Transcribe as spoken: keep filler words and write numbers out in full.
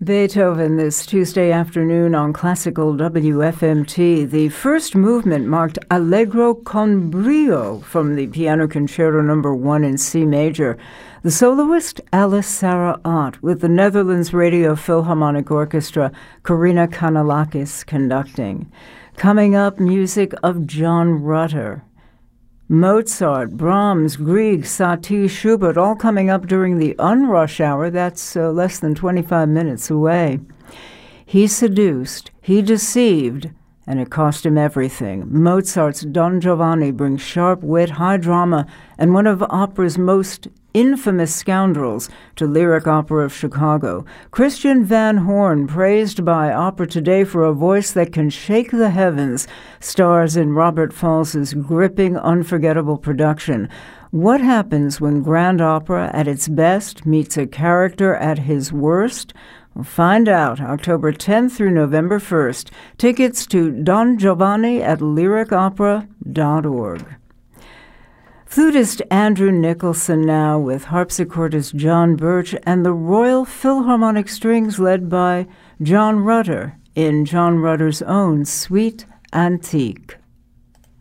Beethoven this Tuesday afternoon on Classical W F M T. The first movement marked Allegro con brio from the Piano Concerto Number one in C major. The soloist Alice Sarah Ott with the Netherlands Radio Philharmonic Orchestra, Karina Kanellakis conducting. Coming up, music of John Rutter. Mozart, Brahms, Grieg, Satie, Schubert, all coming up during the unrush hour. That's uh, less than twenty-five minutes away. He seduced, he deceived, and it cost him everything. Mozart's Don Giovanni brings sharp wit, high drama, and one of opera's most infamous scoundrels to Lyric Opera of Chicago. Christian Van Horn, praised by Opera Today for a voice that can shake the heavens, stars in Robert Falls's gripping, unforgettable production. What happens when grand opera at its best meets a character at his worst? We'll find out October tenth through November first. Tickets to Don Giovanni at lyric opera dot org. Flutist Andrew Nicholson now with harpsichordist John Birch and the Royal Philharmonic Strings led by John Rutter in John Rutter's own Suite Antique.